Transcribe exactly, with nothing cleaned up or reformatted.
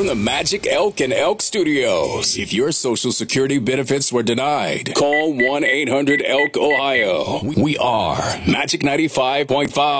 from the Magic Elk and Elk Studios. If your Social Security benefits were denied, call one eight hundred elk ohio. We are Magic ninety-five point five.